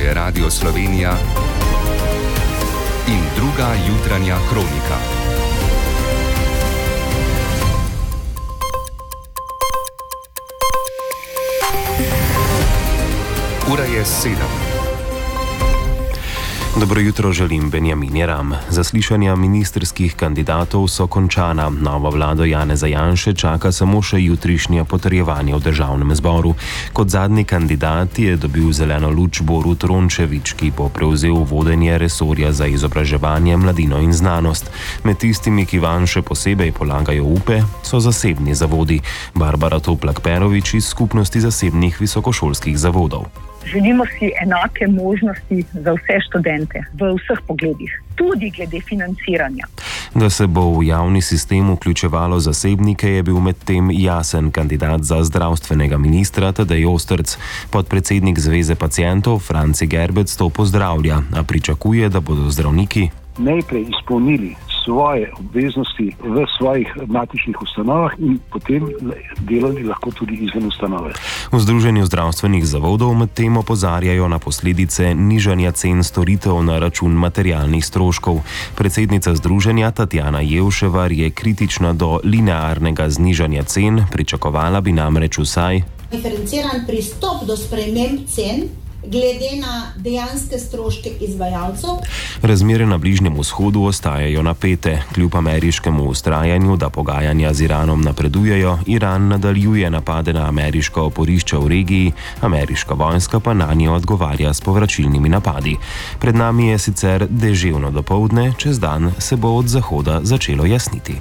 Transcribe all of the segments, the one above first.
je Radio Slovenija in druga jutranja kronika. Ura je 7. Dobro jutro želim, Benjamin Jeram. Zaslišanja ministrskih kandidatov so končana. Novo vlado Janeza Janše čaka samo še jutrišnje potrjevanje v državnem zboru. Kot zadnji kandidat je dobil zeleno luč Borut Rončević, ki bo prevzel vodenje resorja za izobraževanje, mladino in znanost. Med tistimi, ki vanj še posebej polagajo upe, so zasebni zavodi. Barbara Toplak-Perović iz Skupnosti zasebnih visokošolskih zavodov. Želimo si enake možnosti za vse študente v vseh pogledih, tudi glede financiranja. Da se bo v javni sistem vključevalo zasebnike, je bil medtem jasen kandidat za zdravstvenega ministra Tadej Ostrc. Podpredsednik Zveze pacientov Franci Gerbec to pozdravlja, a pričakuje, da bodo zdravniki najprej izpolnili svoje obveznosti v svojih matičnih ustanovah in potem delali lahko tudi izven ustanove. V Združenju zdravstvenih zavodov medtem opozarjajo na posledice nižanja cen storitev na račun materialnih stroškov. Predsednica združenja Tatjana Jevševar je kritična do linearnega znižanja cen, pričakovala bi namreč vsaj diferenciran pristop do sprememb cen glede na dejanske stroške izvajalcev. Razmere na Bližnjem vzhodu ostajajo napete. Kljub ameriškemu vztrajanju, da pogajanja z Iranom napredujejo, Iran nadaljuje napade na ameriška oporišča v regiji, ameriška vojska pa nanje odgovarja s povračilnimi napadi. Pred nami je sicer deževno dopoldne, čez dan se bo od zahoda začelo jasniti.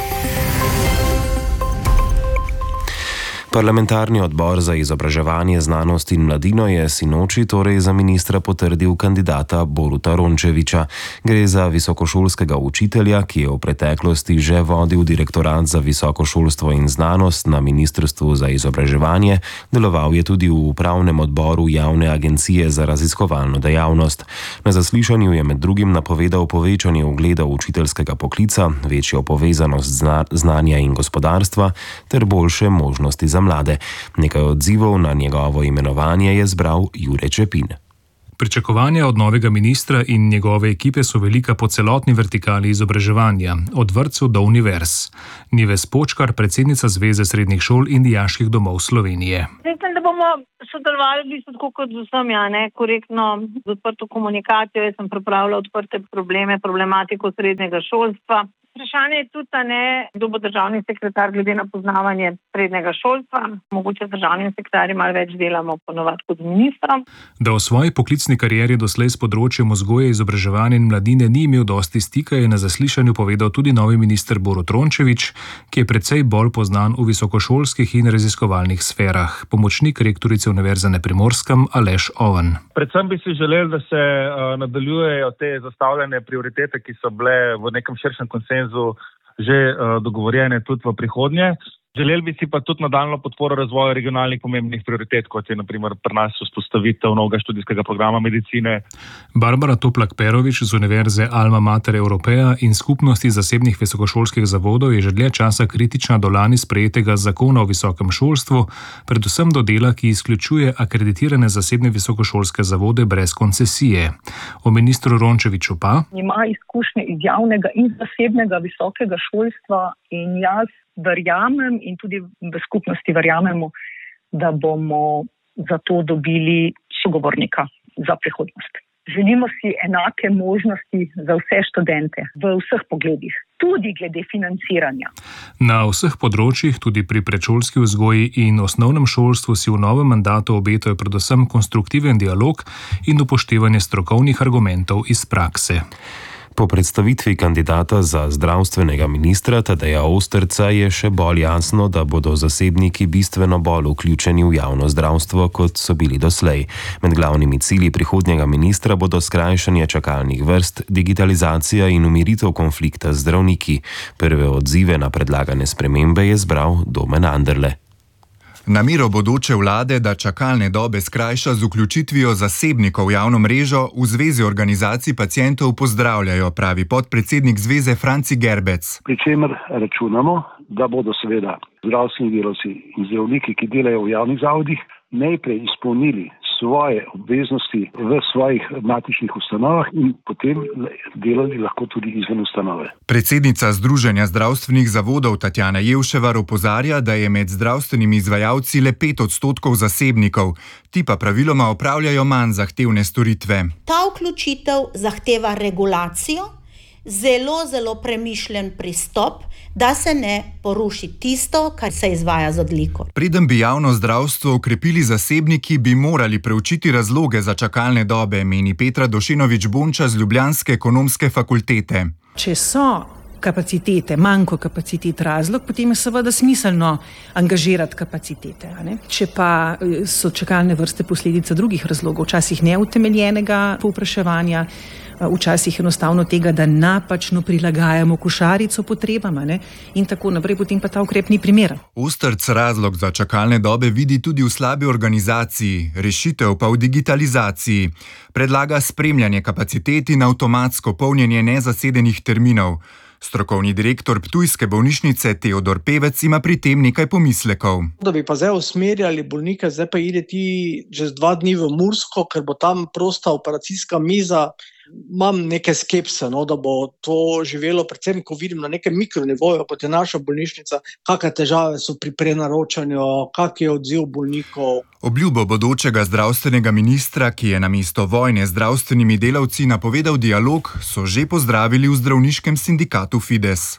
Parlamentarni odbor za izobraževanje, znanost in mladino je sinoči torej za ministra potrdil kandidata Boruta Rončevića. Gre za visokošolskega učitelja, ki je v preteklosti že vodil direktorat za visokošolstvo in znanost na Ministrstvu za izobraževanje, deloval je tudi v upravnem odboru Javne agencije za raziskovalno dejavnost. Na zaslišanju je med drugim napovedal povečanje ugleda učiteljskega poklica, večjo povezanost znanja in gospodarstva ter boljše možnosti za mlade. Nekaj odzivov na njegovo imenovanje je zbral Jure Čepin. Pričakovanja od novega ministra in njegove ekipe so velika po celotni vertikali izobraževanja, od vrtcev do univerz. Nives Počkar, predsednica Zveze srednjih šol in dijaških domov Slovenije. Mislim, da bomo sodelovali v bistvu tako kot z vsemi, korektno, z odprto komunikacijo. Jaz sem pripravila odprte problematiko srednjega šolstva. Vprašanje je tudi, kdo bo državni sekretar glede na poznavanje srednjega šolstva. Mogoče državnim sekretarjem malo več delamo ponovadi kot z ministrom. Da v svoji poklicni karieri doslej s področjem vzgoje, izobraževanja in mladine ni imel dosti stika, je na zaslišanju povedal tudi novi minister Borut Rončević, ki je precej bolj poznan v visokošolskih in raziskovalnih sferah. Pomočnik rektorice Univerze na Primorskem Aleš Oven. Predvsem bi si želeli, da se nadaljujejo te zastavljene prioritete, ki so bile v nekem širšem konsenzu že dogovorjene tudi v prihodnje. Želeli bi si pa tudi nadaljnjo podporo razvoju regionalnih pomembnih prioritet, kot je na primer pri nas vzpostavitev novega študijskega programa medicine. Barbara Toplak-Perović z Univerze Alma Mater Europaea in Skupnosti zasebnih visokošolskih zavodov je že dlje časa kritična do lani sprejetega zakona o visokem šolstvu, predvsem do dela, ki izključuje akreditirane zasebne visokošolske zavode brez koncesije. O ministru Rončeviću pa ima izkušnje iz javnega in zasebnega visokega šolstva in jaz verjamem in tudi v skupnosti verjamemo, da bomo za to dobili sogovornika za prihodnost. Želimo si enake možnosti za vse študente v vseh pogledih, tudi glede financiranja. Na vseh področjih, tudi pri predšolski vzgoji in osnovnem šolstvu, si v novem mandatu obetajo predvsem konstruktiven dialog in upoštevanje strokovnih argumentov iz prakse. Po predstavitvi kandidata za zdravstvenega ministra Tadeja Ostrca je še bolj jasno, da bodo zasebniki bistveno bolj vključeni v javno zdravstvo, kot so bili doslej. Med glavnimi cilji prihodnjega ministra bodo skrajšanje čakalnih vrst, digitalizacija in umiritev konflikta z zdravniki. Prve odzive na predlagane spremembe je zbral Domen Anderle. Namero bodoče vlade, da čakalne dobe skrajša z vključitvijo zasebnikov v javno mrežo, v Zvezi organizacij pacientov pozdravljajo, pravi podpredsednik Zveze Franci Gerbec. Pri čemer računamo, da bodo seveda zdravstveni delavci in zdravniki, ki delajo v javnih zavodih, najprej izpolnili svoje obveznosti v svojih matičnih ustanovah in potem delali lahko tudi izven ustanove. Predsednica Združenja zdravstvenih zavodov Tatjana Jevševar opozarja, da je med zdravstvenimi izvajalci le 5% zasebnikov, ti pa praviloma opravljajo manj zahtevne storitve. Ta vključitev zahteva regulacijo, zelo premišljen pristop, da se ne poruši tisto, kar se izvaja z odliko. Preden bi javno zdravstvo okrepili zasebniki, bi morali preučiti razloge za čakalne dobe, meni Petra Došinović-Bonča z ljubljanske ekonomske fakultete. Če so kapacitete, manjko kapacitet razlog, potem je seveda smiselno angažirati kapacitete. Če pa so čakalne vrste posledica drugih razlogov, včasih neutemeljenega povpraševanja, včasih enostavno tega, da napačno prilagajamo košarico potrebam in tako naprej, potem pa ta ukrep ni primeren. Ostrc razlog za čakalne dobe vidi tudi v slabi organizaciji, rešitev pa v digitalizaciji. Predlaga spremljanje kapacitet in avtomatsko polnjenje nezasedenih terminov. Strokovni direktor ptujske bolnišnice Teodor Pevec ima pri tem nekaj pomislekov. Da bi pa zdaj usmerjali bolnike, zdaj pa ide ti čez 2 dni v Mursko, ker bo tam prosta operacijska miza. Imam neke skepse, da bo to živelo, predvsem ko vidim na nekem mikronivoju, kot je naša bolnišnica, kakšne težave so pri prenaročanju, kak je odziv bolnikov. Obljubo bodočega zdravstvenega ministra, ki je namesto vojne z zdravstvenimi delavci napovedal dialog, so že pozdravili v zdravniškem sindikatu Fides.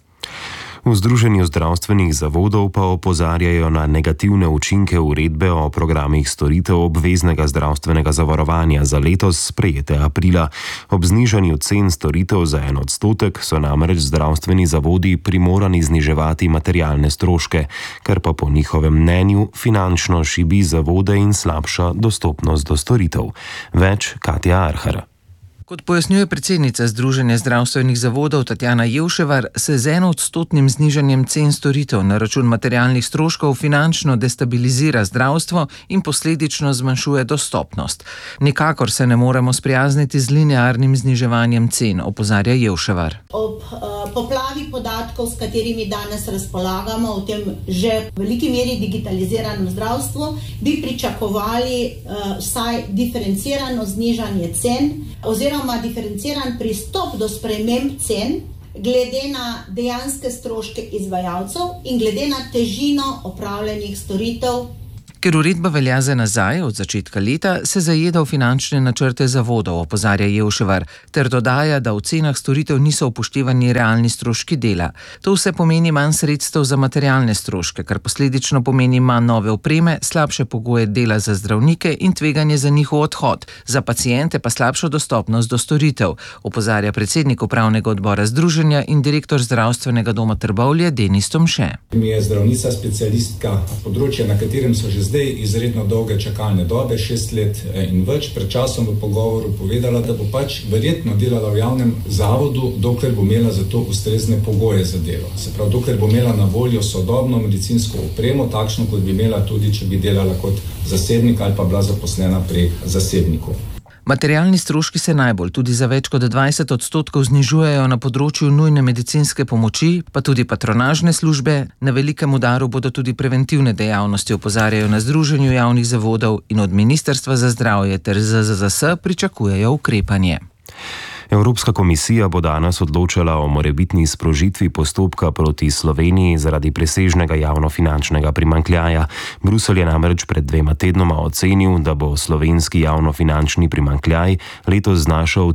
V Združenju zdravstvenih zavodov pa opozarjajo na negativne učinke uredbe o programih storitev obveznega zdravstvenega zavarovanja za letos sprejete aprila. Ob znižanju cen storitev za 1% so namreč zdravstveni zavodi primorani zniževati materialne stroške, kar pa po njihovem mnenju finančno šibi zavode in slabša dostopnost do storitev. Več Katja Arhar. Kot pojasnjuje predsednica Združenja zdravstvenih zavodov Tatjana Jevševar, se z 1% znižanjem cen storitev na račun materialnih stroškov finančno destabilizira zdravstvo in posledično zmanjšuje dostopnost. Nikakor se ne moremo sprijazniti z linearnim zniževanjem cen, opozarja Jevševar. Ob poplavi podatkov, s katerimi danes razpolagamo, v tem že v veliki meri digitaliziranem zdravstvu, bi pričakovali vsaj diferencirano znižanje cen oziroma diferenciran pristop do sprememb cen glede na dejanske stroške izvajalcev in glede na težino opravljenih storitev. Ker uredba velja za nazaj, od začetka leta, se zajeda v finančne načrte zavodov, opozarja Jevševar, ter dodaja, da v cenah storitev niso upoštevani realni stroški dela. To vse pomeni manj sredstev za materialne stroške, kar posledično pomeni manj nove opreme, slabše pogoje dela za zdravnike in tveganje za njihov odhod, za paciente pa slabšo dostopnost do storitev, opozarja predsednik upravnega odbora združenja in direktor zdravstvenega doma Trbovlje Denis Tomše. Mi je zdravnica specialistka področja, na katerem so že zdaj izredno dolge čakalne dobe, 6 let in več. Pred časom v pogovoru povedala, da bo verjetno delala v javnem zavodu, dokler bo imela za to ustrezne pogoje za delo. Se pravi, dokler bo imela na voljo sodobno medicinsko opremo, takšno kot bi imela tudi, če bi delala kot zasebnik ali pa bila zaposlena prek zasebnikov. Materialni stroški se najbolj, tudi za več kot 20%, znižujejo na področju nujne medicinske pomoči, pa tudi patronažne službe. Na velikem udaru bodo tudi preventivne dejavnosti, opozarjajo na Združenju javnih zavodov in od Ministrstva za zdravje ter ZZZS pričakujejo ukrepanje. Evropska komisija bo danes odločala o morebitni sprožitvi postopka proti Sloveniji zaradi presežnega javnofinančnega primanjkljaja. Bruselj je namreč pred 2 tednoma ocenil, da bo slovenski javnofinančni primanjkljaj letos znašal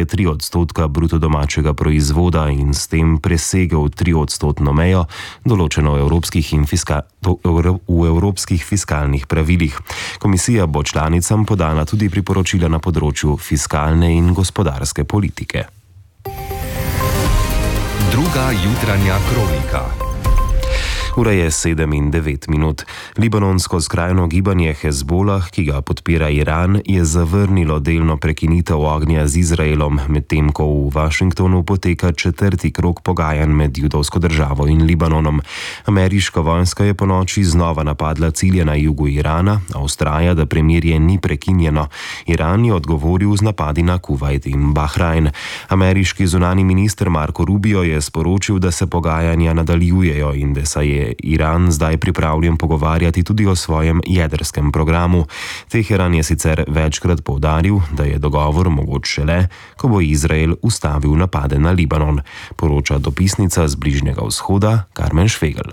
3,3% bruto domačega proizvoda in s tem presegel 3% mejo, določeno v evropskih fiskalnih pravilih. Komisija bo članicam podala tudi priporočila na področju fiskalne in gospodarske politike. Druga jutranja kronika. Ura je 7 in 9 minut. Libanonsko skrajno gibanje Hezbolah, ki ga podpira Iran, je zavrnilo delno prekinitev ognja z Izraelom, medtem ko v Washingtonu poteka 4. krog pogajanj med judovsko državo in Libanonom. Ameriška vojska je ponoči znova napadla cilje na jugu Irana, a vztraja, da premirje ni prekinjeno. Iran je odgovoril z napadi na Kuvajt in Bahrajn. Ameriški zunani minister Marco Rubio je sporočil, da se pogajanja nadaljujejo in da se je je Iran zdaj pripravljen pogovarjati tudi o svojem jedrskem programu. Teheran je sicer večkrat poudaril, da je dogovor mogoč šele, ko bo Izrael ustavil napade na Libanon, poroča dopisnica z Bližnjega vzhoda Karmen Švegel.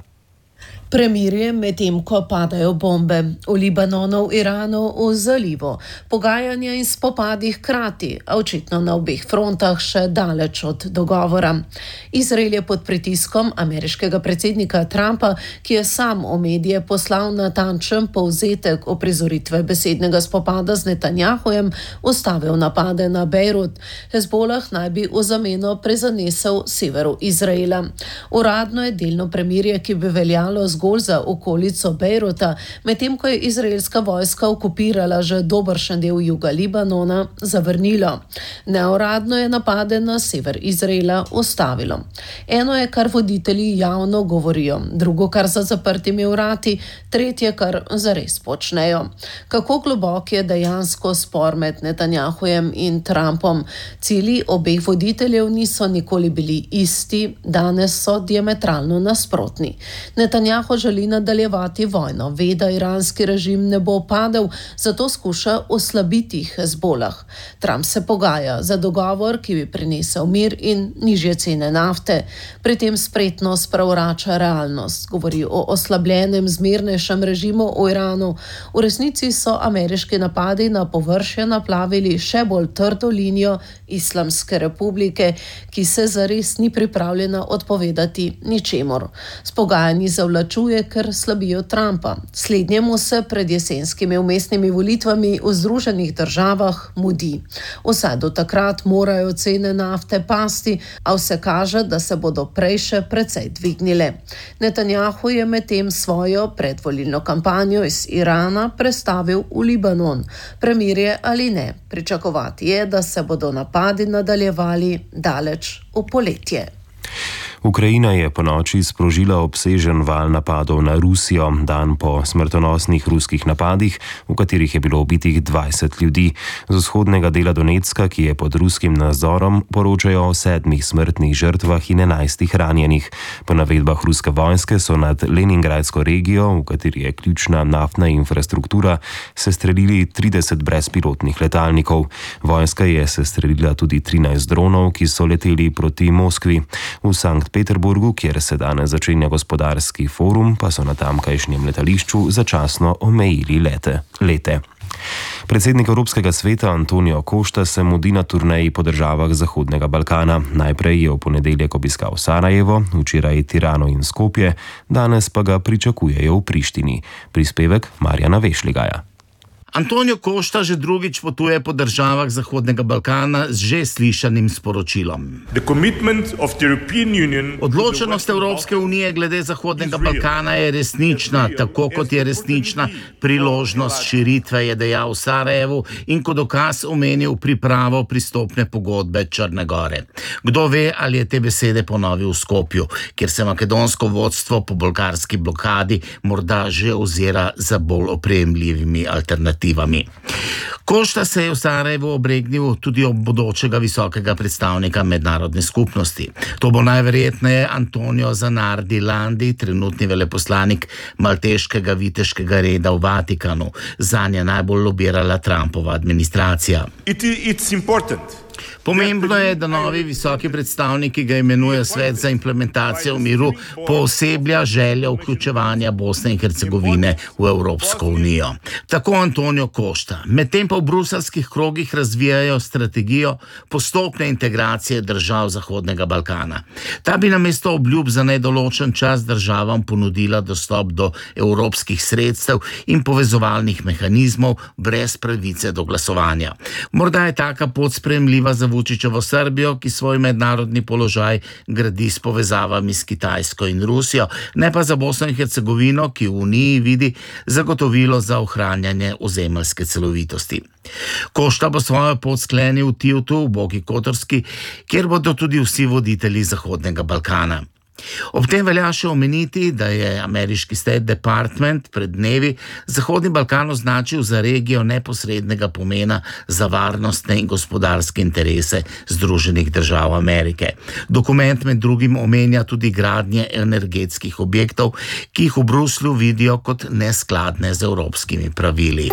Premirje medtem, ko padajo bombe v Libanonu, v Iranu, v zalivu, pogajanja in spopadi hkrati, a očitno na obeh frontah še daleč od dogovora. Izrael je pod pritiskom ameriškega predsednika Trumpa, ki je sam v medije poslal natančen povzetek uprizoritve besednega spopada z Netanjahujem, ustavil napade na Bejrut. Hezbolah naj bi v zameno prizanesel severu Izraela. Uradno je delno premirje, ki bi veljalo zgolj za okolico Bejruta, medtem ko je izraelska vojska okupirala že dobršen del juga Libanona, zavrnilo. Neuradno je napade na sever Izraela ustavilo. Eno je, kar voditelji javno govorijo, drugo, kar za zaprtimi vrati, tretje, kar zares počnejo. Kako globok je dejansko spor med Netanjahujem in Trumpom? Cilji obeh voditeljev niso nikoli bili isti, danes so diametralno nasprotni. Netanjahu želi nadaljevati vojno, ve, da iranski režim ne bo padel, zato skuša oslabiti Hezbolah. Trump se pogaja za dogovor, ki bi prinesel mir in nižje cene nafte. Pri tem spretno sprevrača realnost. Govori o oslabljenem, zmernejšem režimu v Iranu. V resnici so ameriški napadi na površje naplavili še bolj trdo linijo Islamske republike, ki se zares ni pripravljena odpovedati ničemur. S pogajanji zavlačuje, ker slabijo Trumpa. Slednjemu se pred jesenskimi vmesnimi volitvami v Združenih državah mudi. Vsaj do takrat morajo cene nafte pasti, a vse kaže, da se bodo prej še precej dvignile. Netanjahu je medtem svojo predvolilno kampanjo iz Irana prestavil v Libanon. Premirje ali ne, pričakovati je, da se bodo napadi nadaljevali daleč v poletje. Ukrajina je ponoči sprožila obsežen val napadov na Rusijo, dan po smrtonosnih ruskih napadih, v katerih je bilo ubitih 20 ljudi. Z vzhodnega dela Donetska, ki je pod ruskim nadzorom, poročajo o 7 smrtnih žrtvah in 11 ranjenih. Po navedbah ruske vojske so nad Leningradsko regijo, v kateri je ključna naftna infrastruktura, sestrelili 30 brezpilotnih letalnikov. Vojska je sestrelila tudi 13 dronov, ki so leteli proti Moskvi. V Sankt Peterburgu, kjer se danes začenja gospodarski forum, pa so na tamkajšnjem letališču začasno omejili lete. Predsednik Evropskega sveta Antonio Costa se mudi na turneji po državah Zahodnega Balkana. Najprej je v ponedeljek obiskal Sarajevo, včeraj Tirano in Skopje, danes pa ga pričakujejo v Prištini. Prispevek Marjana Vešligaja. Antonio Costa že drugič potuje po državah Zahodnega Balkana z že slišanim sporočilom. Odločenost Evropske unije glede Zahodnega Balkana je resnična, tako kot je resnična priložnost širitve, je dejal v Sarajevu in kot dokaz omenil pripravo pristopne pogodbe Črne Gore. Kdo ve, ali je te besede ponovil v Skopju, kjer se makedonsko vodstvo po bolgarski blokadi morda že ozira za bolj opremljivimi alternativami. Costa se je v Sarajevu obregnil tudi ob bodočega visokega predstavnika mednarodne skupnosti. To bo najverjetneje Antonio Zanardi Landi, trenutni veleposlanik malteškega viteškega reda v Vatikanu. Zanje najbolj lobirala Trumpova administracija. Pomembno je, da novi visoki predstavnik, ki ga imenuje Svet za implementacijo miru, pooseblja željo vključevanja Bosne in Hercegovine v Evropsko unijo. Tako Antonio Costa. Medtem pa v bruselskih krogih razvijajo strategijo postopne integracije držav Zahodnega Balkana. Ta bi namesto obljub za nedoločen čas državam ponudila dostop do evropskih sredstev in povezovalnih mehanizmov brez pravice do glasovanja. Morda je taka pot sprejemljiva za Vučićevo Srbijo, ki svoj mednarodni položaj gradi s povezavami s Kitajsko in Rusijo, ne pa za Bosno in Hercegovino, ki v Uniji vidi zagotovilo za ohranjanje ozemeljske celovitosti. Costa bo svojo pot sklenil v Tivtu v Boki Kotorski, kjer bodo tudi vsi voditelji Zahodnega Balkana. Ob tem velja še omeniti, da je ameriški State Department pred dnevi Zahodni Balkan označil za regijo neposrednega pomena za varnostne in gospodarske interese Združenih držav Amerike. Dokument med drugim omenja tudi gradnje energetskih objektov, ki jih v Bruslju vidijo kot neskladne z evropskimi pravili.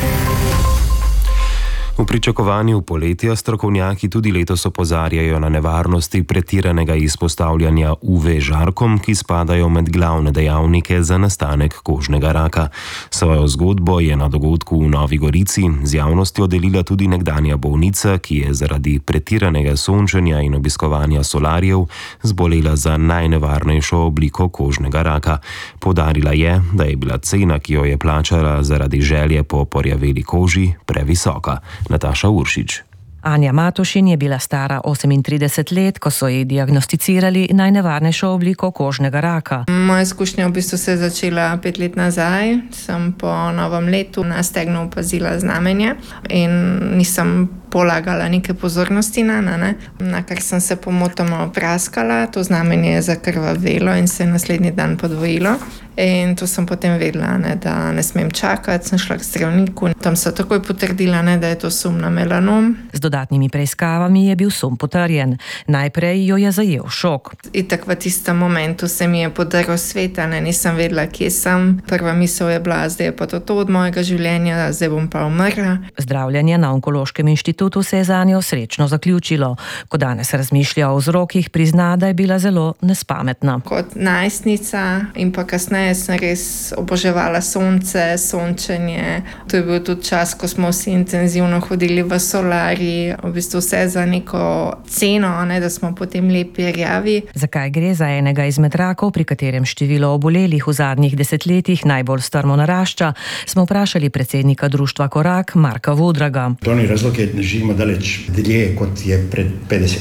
V pričakovanju poletja strokovnjaki tudi letos opozarjajo na nevarnosti pretiranega izpostavljanja UV žarkom, ki spadajo med glavne dejavnike za nastanek kožnega raka. Svojo zgodbo je na dogodku v Novi Gorici z javnostjo delila tudi nekdanja bolnica, ki je zaradi pretiranega sončenja in obiskovanja solarjev zbolela za najnevarnejšo obliko kožnega raka. Poudarila je, da je bila cena, ki jo je plačala zaradi želje po porjaveli koži, previsoka. Nataša Uršič. Anja Matošin je bila stara 38 let, ko so ji diagnosticirali najnevarnejšo obliko kožnega raka. Moja izkušnja v bistvu se je začela 5 let nazaj. Sem po novem letu na stegnu opazila znamenje in nisem polagala neke pozornosti na kar sem se pomotoma praskala. To znamenje je zakrvavelo in se je naslednji dan podvojilo. In to sem potem vedela, da ne smem čakati, sem šla k zdravniku. Tam so takoj potrdila, da je to sum na melanom. Z dodatnimi preiskavami je bil sum potrjen. Najprej jo je zajel šok. Itak v tistem momentu se mi je podaril svet, nisem vedela, kje sem. Prva misel je bila, zdaj je pa to od mojega življenja, zdaj bom pa umrla. Zdravljenje na Onkološkem inštitutu se je zanjo srečno zaključilo. Ko danes razmišlja o vzrokih, prizna, da je bila zelo nespametna. Kot najstnica in pa kasneje sem res oboževala sonce, sončenje. To je bil tudi čas, ko smo vsi intenzivno hodili v solarij, v bistvu vse za neko ceno, da smo potem lepi rjavi. Zakaj gre za enega izmed rakov, pri katerem število obolelih v zadnjih desetletjih najbolj strmo narašča, smo vprašali predsednika društva Korak, Marka Vodraga. Glavni razlog je, da živimo daleč dlje, kot je pred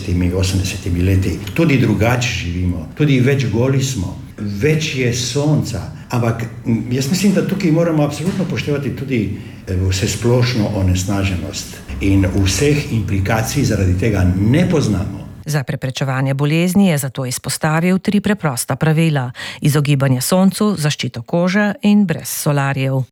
50-80 leti. Tudi drugače živimo, tudi več goli smo. Več je sonca, ampak jaz mislim, da tukaj moramo absolutno poštevati tudi vsesplošno onesnaženost in vseh implikacij zaradi tega ne poznamo. Za preprečevanje bolezni je zato izpostavil 3 preprosta pravila: izogibanje soncu, zaščito kože in brez solarjev.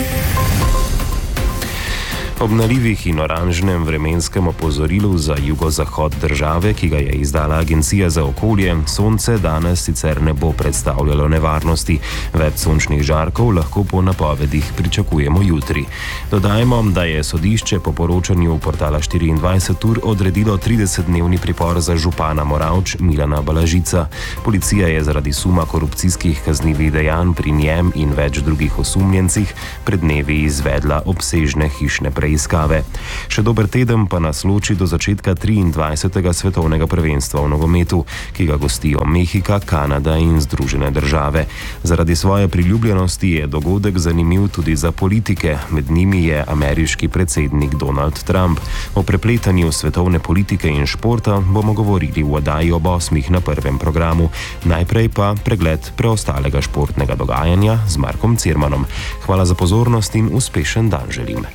Ob nalivih in oranžnem vremenskem opozorilu za jugozahod države, ki ga je izdala Agencija za okolje, sonce danes sicer ne bo predstavljalo nevarnosti. Več sončnih žarkov lahko po napovedih pričakujemo jutri. Dodajmo, da je sodišče po poročanju portala 24 ur odredilo 30-dnevni pripor za župana Moravč Milana Balažica. Policija je zaradi suma korupcijskih kaznivih dejanj pri njem in več drugih osumljencih pred dnevi izvedla obsežne hišne preiskave. Še dober teden pa nas loči do začetka 23. svetovnega prvenstva v nogometu, ki ga gostijo Mehika, Kanada in Združene države. Zaradi svoje priljubljenosti je dogodek zanimiv tudi za politike, med njimi je ameriški predsednik Donald Trump. O prepletanju svetovne politike in športa bomo govorili v oddaji ob 8 na prvem programu. Najprej pa pregled preostalega športnega dogajanja z Markom Cirmanom. Hvala za pozornost in uspešen dan želim.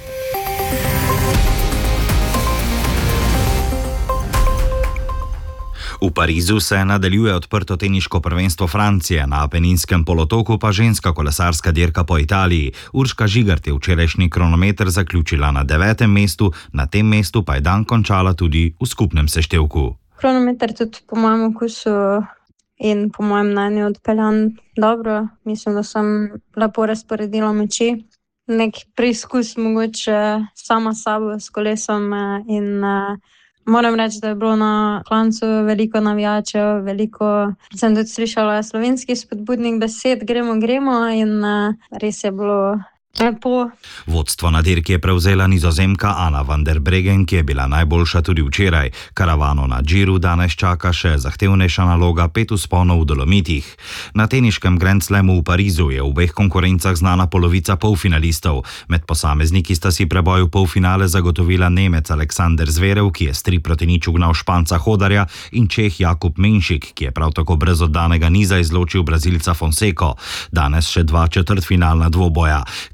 V Parizu se nadaljuje odprto teniško prvenstvo Francije, na Apeninskem polotoku pa ženska kolesarska dirka po Italiji. Urška Žigart je včerajšnji kronometer zaključila na 9. mestu, na tem mestu pa je dan končala tudi v skupnem seštevku. Kronometer tudi po mojem okusu in po mojem mnenju odpeljan dobro. Mislim, da sem lepo razporedila moči. Nek preizkus mogoče sama sabo s kolesom in moram reči, da je bilo na klancu veliko navijačev, veliko sem tudi slišala slovenskih spodbudnih besed, gremo in res je bilo lepo. Vodstvo na dirki je prevzela Nizozemka Ana van der Breggen, ki je bila najboljša tudi včeraj. Karavano na Džiru danes čaka še zahtevnejša naloga 5 vzponov v Dolomitih. Na teniškem Grand Slamu v Parizu je v obeh konkurencah znana polovica polfinalistov. Med posamezniki sta si preboj v polfinale zagotovila Nemec Aleksander Zverev, ki je s 3-0 ugnal Španca Hodarja, in Čeh Jakub Menšik, ki je prav tako brez oddanega niza izločil Brazilca Fonseko. Danes še 2 četrtfinalna dvoboja.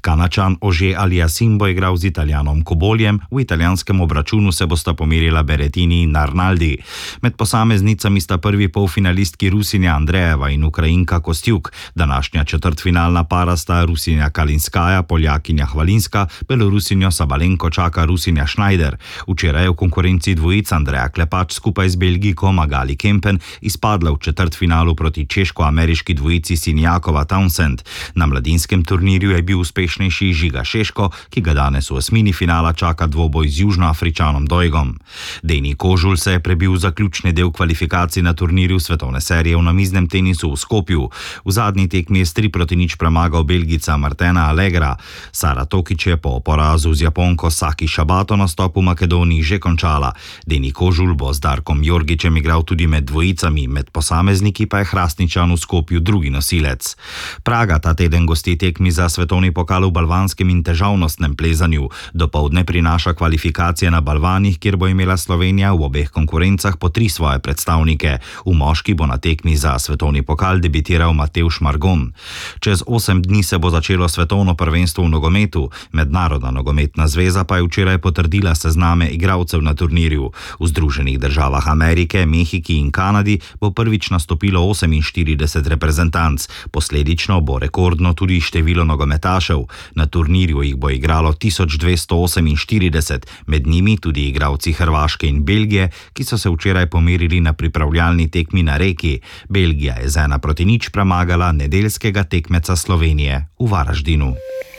Kanačan Ože Aliasim bo igral z Italijanom Koboljem, v italijanskem obračunu se bosta pomerila Berettini in Arnaldi. Med posameznicami sta prvi polfinalistki Rusinja Andrejeva in Ukrajinka Kostjuk. Današnja četrtfinalna para sta Rusinja Kalinskaja, Poljakinja Hvalinska, Belorusinjo Sabalenko čaka Rusinja Schneider. Včeraj je v konkurenci dvojic Andreja Klepač skupaj z Belgijko Magali Kempen izpadla v četrtfinalu proti češko-ameriški dvojici Sinjakova Townsend. Na mladinskem turnirju je bil uspešnejši Žiga Šeško, ki ga danes v osmini finala čaka dvoboj z Južnoafričanom Dojgom. Deni Kožul se je prebil za ključni del kvalifikacij na turnirju svetovne serije v namiznem tenisu v Skopju. V zadnji tekmi je s 3-0 premagal Belgica Martena Allegra. Sara Tokič je po porazu z Japonko Saki Shabato nastop v Makedoniji že končala. Deni Kožul bo z Darkom Jorgičem igral tudi med dvojicami, med posamezniki pa je Hrastničan v Skopju drugi nosilec. Praga ta teden gosti tekmi za svetovni pokal v balvanskem in težavnostnem plezanju. Dopoldne prinaša kvalifikacije na balvanih, kjer bo imela Slovenija v obeh konkurencah po 3 svoje predstavnike. V moški bo na tekmi za svetovni pokal debitiral Matevž Margon. Čez 8 dni se bo začelo svetovno prvenstvo v nogometu. Mednarodna nogometna zveza pa je včeraj potrdila sezname igralcev na turnirju. V Združenih državah Amerike, Mehiki in Kanadi bo prvič nastopilo 48 reprezentanc. Posledično bo rekordno tudi število nogometašev. Na turnirju jih bo igralo 1248, med njimi tudi igralci Hrvaške in Belgije, ki so se včeraj pomerili na pripravljalni tekmi na Reki. Belgija je z 1-0 premagala nedeljskega tekmeca Slovenije v Varaždinu.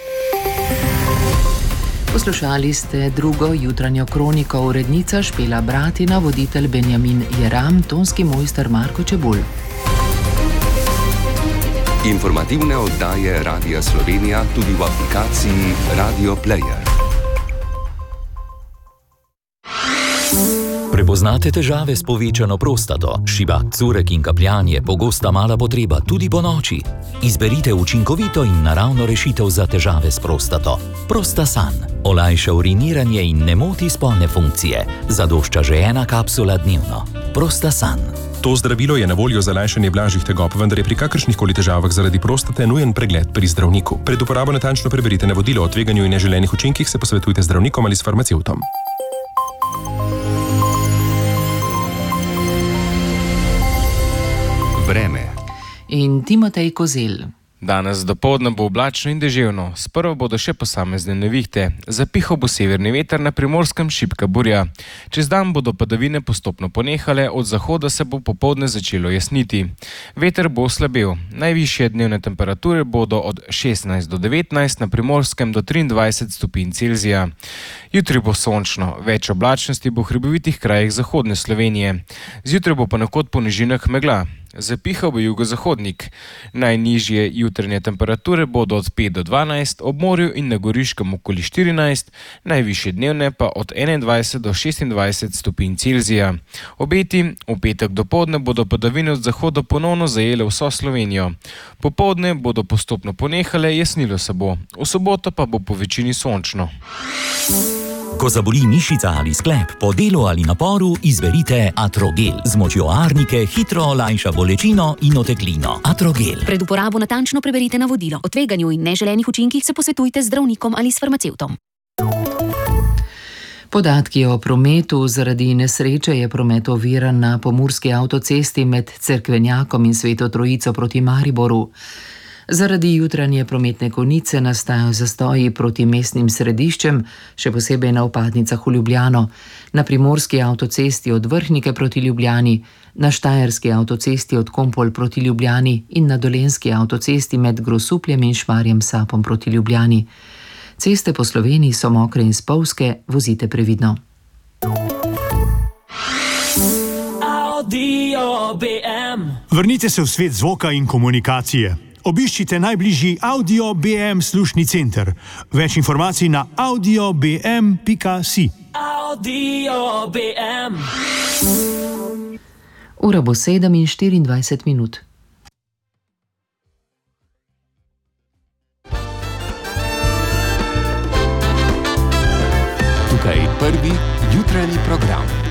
Poslušali ste drugo jutranjo kroniko, urednica Špela Bratina, voditelj Benjamin Jeram, tonski mojster Marko Čebulj. Informativne oddaje Radia Slovenija tudi v aplikaciji Radio Player. Prepoznate težave s povečano prostato, šibak curek in kapljanje, pogosta mala potreba tudi po noči? Izberite učinkovito in naravno rešitev za težave s prostato. Prostasan olajša uriniranje in ne moti spolne funkcije. Zadošča že 1 kapsula dnevno. Prostasan. To zdravilo je na voljo za lajšanje blažjih tegob, vendar je pri kakršnihkoli težavah zaradi prostate nujen pregled pri zdravniku. Pred uporabo natančno preberite navodilo o tveganju in neželenih učinkih, se posvetujte z zdravnikom ali s farmacevtom. Vreme. In Timotej Kozel. Danes dopoldne bo oblačno in deževno, sprva bodo še posamezne nevihte, zapihal bo severni veter, na Primorskem šibka burja. Čez dan bodo padavine postopno ponehale, od zahoda se bo popoldne začelo jasniti. Veter bo oslabel, najvišje dnevne temperature bodo od 16 do 19, na Primorskem do 23 stopinj Celzija. Jutri bo sončno, več oblačnosti bo v hribovitih krajih zahodne Slovenije. Zjutraj bo ponekod po nižinah megla. Zapihal bo jugozahodnik. Najnižje jutranje temperature bodo od 5 do 12, ob morju in na Goriškem okoli 14, najvišje dnevne pa od 21 do 26 stopinj Celzija. Obeti v petek dopoldne bodo padavine od zahoda ponovno zajele vso Slovenijo. Popoldne bodo postopno ponehale, jasnilo se bo. V soboto pa bo po večini sončno. Ko zaboli mišica ali sklep, po delu ali naporu, izberite Atrogel. Z močjo arnike hitro olajša bolečino in oteklino. Atrogel. Pred uporabo natančno preberite navodilo. O tveganju in neželenih učinkih se posvetujte z zdravnikom ali s farmacevtom. Podatki o prometu. Zaradi nesreče je promet oviran na pomurski avtocesti med Cerkvenjakom in Sveto Trojico proti Mariboru. Zaradi jutranje prometne konice nastajajo zastoji proti mestnim središčem, še posebej na vpadnicah v Ljubljano, na primorski avtocesti od Vrhnike proti Ljubljani, na štajerski avtocesti od Kompol proti Ljubljani in na dolenski avtocesti med Grosupljem in Šmarjem Sapom proti Ljubljani. Ceste po Sloveniji so mokre in spolzke, vozite previdno. Audio BM. Vrnite se v svet zvoka in komunikacije. Obiščite najbližji Audio BM slušni center. Več informacij na audiobm.si. Audio BM. Ura bo 7:24 minut. Tukaj prvi jutranji program.